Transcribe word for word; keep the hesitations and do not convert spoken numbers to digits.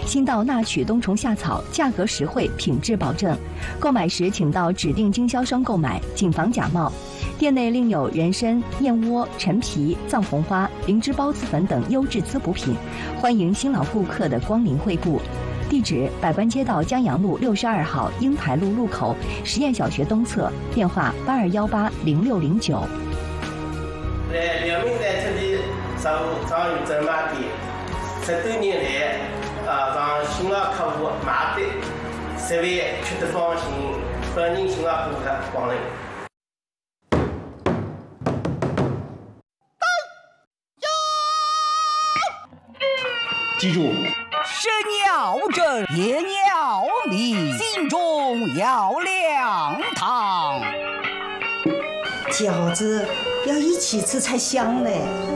新到纳曲冬虫夏草，价格实惠，品质保证。购买时请到指定经销商购买，谨防假冒。店内另有人参、燕窝、陈皮、藏红花、灵芝孢子粉等优质滋补品，欢迎新老顾客的光临惠顾。地址：百官街道江阳路六十二号英台路路口实验小学东侧，电话八二幺八零六零九。 在辽宁在这里上上有专卖店，十多年来，啊，让新老客户买的十万吃得放心，欢迎新老顾客光临。 记住， 是鸟真也鸟你，心中要凉堂。 饺子要一起吃才香嘞。